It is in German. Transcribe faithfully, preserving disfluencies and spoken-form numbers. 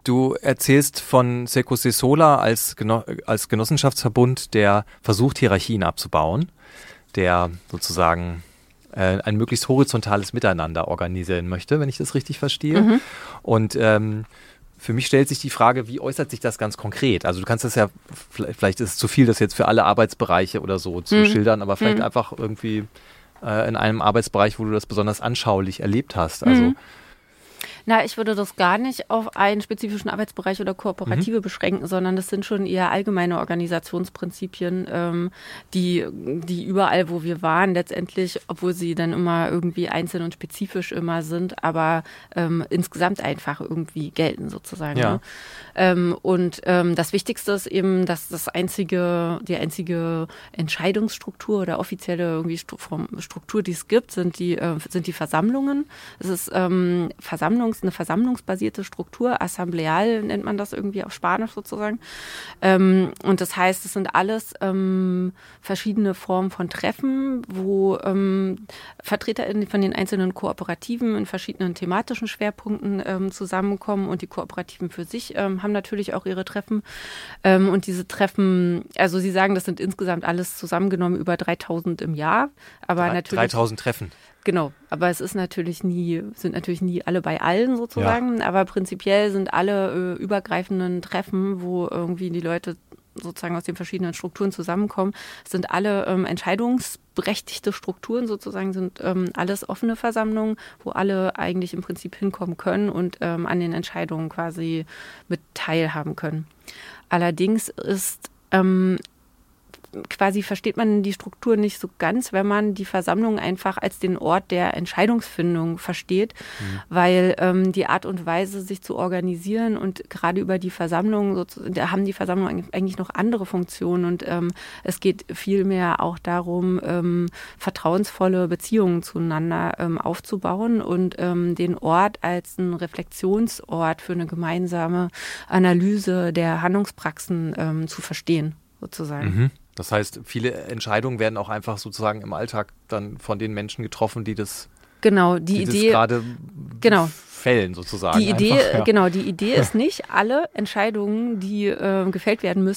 Du erzählst von Secose Sola als, Geno- als Genossenschaftsverbund, der versucht, Hierarchien abzubauen, der sozusagen äh, ein möglichst horizontales Miteinander organisieren möchte, wenn ich das richtig verstehe. Mhm. Und ähm, für mich stellt sich die Frage, wie äußert sich das ganz konkret? Also du kannst das ja, vielleicht, vielleicht ist es zu viel, das jetzt für alle Arbeitsbereiche oder so zu Mhm. schildern, aber vielleicht Mhm. einfach irgendwie äh, in einem Arbeitsbereich, wo du das besonders anschaulich erlebt hast. Also Mhm. Na, ich würde das gar nicht auf einen spezifischen Arbeitsbereich oder Kooperative mhm. beschränken, sondern das sind schon eher allgemeine Organisationsprinzipien, ähm, die, die überall, wo wir waren, letztendlich, obwohl sie dann immer irgendwie einzeln und spezifisch immer sind, aber ähm, insgesamt einfach irgendwie gelten sozusagen. Ja. Ne? Ähm, und ähm, das Wichtigste ist eben, dass das einzige, die einzige Entscheidungsstruktur oder offizielle irgendwie Struktur, die es gibt, sind die, äh, sind die Versammlungen. Es ist ähm, Versammlungs eine versammlungsbasierte Struktur, assembleal nennt man das irgendwie auf Spanisch sozusagen. Ähm, und das heißt, es sind alles ähm, verschiedene Formen von Treffen, wo ähm, Vertreter von den einzelnen Kooperativen in verschiedenen thematischen Schwerpunkten ähm, zusammenkommen und die Kooperativen für sich ähm, haben natürlich auch ihre Treffen. Ähm, und diese Treffen, also Sie sagen, das sind insgesamt alles zusammengenommen über dreitausend im Jahr. Aber Drei, natürlich dreitausend Treffen. Genau, aber es ist natürlich nie, sind natürlich nie alle bei allen sozusagen, ja. Aber prinzipiell sind alle äh, übergreifenden Treffen, wo irgendwie die Leute sozusagen aus den verschiedenen Strukturen zusammenkommen, sind alle ähm, entscheidungsberechtigte Strukturen sozusagen, sind ähm, alles offene Versammlungen, wo alle eigentlich im Prinzip hinkommen können und ähm, an den Entscheidungen quasi mit teilhaben können. Allerdings ist ähm, quasi versteht man die Struktur nicht so ganz, wenn man die Versammlung einfach als den Ort der Entscheidungsfindung versteht, mhm. weil ähm, die Art und Weise, sich zu organisieren und gerade über die Versammlung, da haben die Versammlungen eigentlich noch andere Funktionen und ähm, es geht vielmehr auch darum, ähm, vertrauensvolle Beziehungen zueinander ähm, aufzubauen und ähm, den Ort als einen Reflexionsort für eine gemeinsame Analyse der Handlungspraxen ähm, zu verstehen, sozusagen. Mhm. Das heißt, viele Entscheidungen werden auch einfach sozusagen im Alltag dann von den Menschen getroffen, die das, genau, die die Idee, das gerade genau. fällen sozusagen. Die Idee, einfach, ja. genau, die Idee ist nicht, alle Entscheidungen, die äh, gefällt werden müssen,